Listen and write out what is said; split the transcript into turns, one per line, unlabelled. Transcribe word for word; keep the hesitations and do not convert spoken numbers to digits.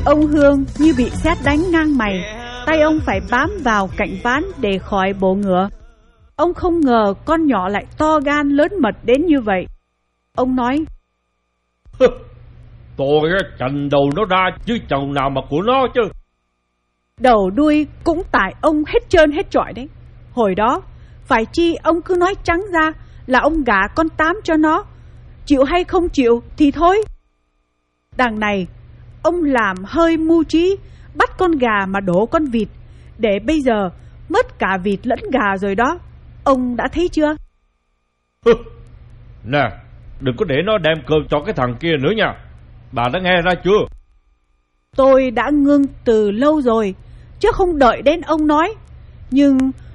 Ông Hương như bị sét đánh ngang mày, tay ông phải bám vào cạnh ván để khỏi bổ ngựa. Ông không ngờ con nhỏ lại to gan lớn mật đến như vậy. Ông nói:
Tôi chành đầu nó ra chứ chồng nào mà của nó chứ.
Đầu đuôi cũng tại ông hết trơn hết trọi đấy. Hồi đó phải chi ông cứ nói trắng ra là ông gả con Tám cho nó, chịu hay không chịu thì thôi. Đằng này ông làm hơi mưu trí, bắt con gà mà đổ con vịt, để bây giờ mất cả vịt lẫn gà rồi đó. Ông đã thấy chưa?
Nè, đừng có để nó đem cơm cho cái thằng kia nữa nha. Bà đã nghe ra chưa?
Tôi đã ngưng từ lâu rồi, chứ không đợi đến ông nói. Nhưng